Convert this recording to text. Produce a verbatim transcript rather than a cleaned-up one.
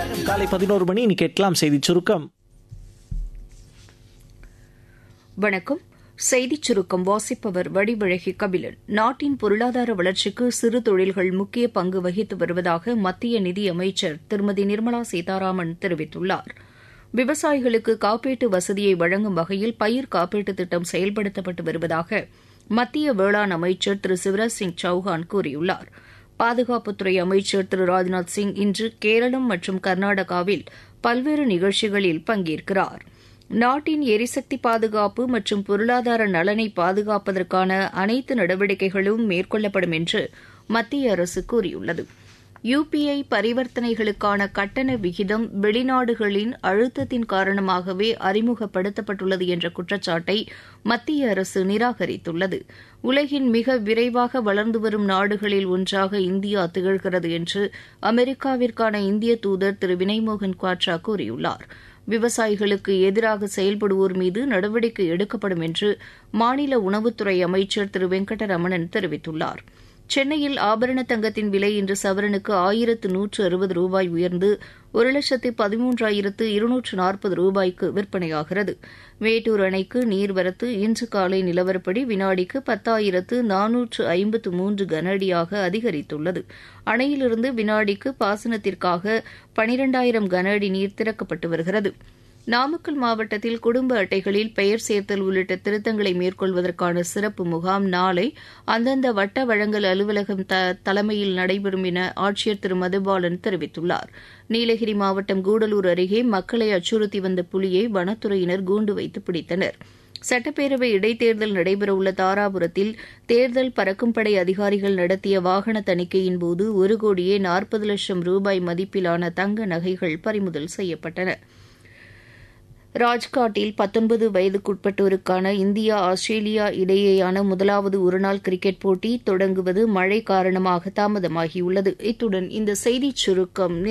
காலை பதினோரு மணி. இனி கேட்கலாம் செய்தி சுருக்கம். வணக்கம். செய்திச் சுருக்கம் வாசிப்பவர் வடிவழகி கபிலன். நாட்டின் பொருளாதார வளர்ச்சிக்கு சிறு தொழில்கள் முக்கிய பங்கு வகித்து வருவதாக மத்திய நிதியமைச்சர் திருமதி நிர்மலா சீதாராமன் தெரிவித்துள்ளார். விவசாயிகளுக்கு காப்பீட்டு வசதியை வழங்கும் வகையில் பயிர் காப்பீட்டுத் திட்டம் செயல்படுத்தப்பட்டு வருவதாக மத்திய வேளாண் அமைச்சர் திரு சிவராஜ் சிங் சௌஹான் கூறியுள்ளார். பாதுகாப்புத்துறை அமைச்சர் திரு ராஜ்நாத் சிங் இன்று கேரளம் மற்றும் கர்நாடகாவில் பல்வேறு நிகழ்ச்சிகளில் பங்கேற்கிறார். நாட்டின் எரிசக்தி பாதுகாப்பு மற்றும் பொருளாதார நலனை பாதுகாப்பதற்கான அனைத்து நடவடிக்கைகளும் மேற்கொள்ளப்படும் என்று மத்திய அரசு கூறியுள்ளது. யுபிஐ பரிவர்த்தனைகளுக்கான கட்டண விகிதம் வெளிநாடுகளின் அழுத்தத்தின் காரணமாகவே அறிமுகப்படுத்தப்பட்டுள்ளது என்ற குற்றச்சாட்டை மத்திய அரசு நிராகரித்துள்ளது. உலகின் மிக விரைவாக வளர்ந்து வரும் நாடுகளில் ஒன்றாக இந்தியா திகழ்கிறது என்று அமெரிக்காவிற்கான இந்திய தூதர் திரு வினய்மோகன் குவாட்ரா கூறியுள்ளார். விவசாயிகளுக்கு எதிராக செயல்படுவோர் மீது நடவடிக்கை எடுக்கப்படும் என்று மாநில உணவுத்துறை அமைச்சர் திரு வெங்கடரமணன் தெரிவித்துள்ளார். சென்னையில் ஆபரண தங்கத்தின் விலை இன்று சவரனுக்கு ஆயிரத்து நூற்று அறுபது ரூபாய் உயர்ந்து ஒரு லட்சத்து பதிமூன்றாயிரத்து இருநூற்று நாற்பது ரூபாய்க்கு விற்பனையாகிறது. மேட்டூர் அணைக்கு நீர்வரத்து இன்று காலை நிலவரப்படி வினாடிக்கு பத்தாயிரத்து நானூற்று ஐம்பத்து மூன்று கன அடியாக அதிகரித்துள்ளது. அணையிலிருந்து வினாடிக்கு பாசனத்திற்காக பனிரெண்டாயிரம் கன அடி நீர் திறக்கப்பட்டு வருகிறது. நாமக்கல் மாவட்டத்தில் குடும்ப அட்டைகளில் பெயர் சேர்த்தல் உள்ளிட்ட திருத்தங்களை மேற்கொள்வதற்கான சிறப்பு முகாம் நாளை அந்தந்த வட்ட வழங்கல் அலுவலகம் த தலைமையில் நடைபெறும் என ஆட்சியர் திரு மதுபாலன் தெரிவித்துள்ளார். நீலகிரி மாவட்டம் கூடலூர் அருகே மக்களை அச்சுறுத்தி வந்த புலியை வனத்துறையினர் கூண்டு வைத்து பிடித்தனர். சட்டப்பேரவை இடைத்தேர்தல் நடைபெறவுள்ள தாராபுரத்தில் தேர்தல் பறக்கும் படை அதிகாரிகள் நடத்திய வாகன தணிக்கையின் போது ஒரு கோடியே நாற்பது லட்சம் ரூபாய் மதிப்பிலான தங்க நகைகள் பறிமுதல் செய்யப்பட்டன. ராஜ்காட்டில் பத்தொன்பது வயதுக்குட்பட்டோருக்கான இந்தியா ஆஸ்திரேலியா இடையேயான முதலாவது ஒருநாள் கிரிக்கெட் போட்டி தொடங்குவது மழை காரணமாக தாமதமாகியுள்ளது. இத்துடன் இந்த செய்திச் சுருக்கம்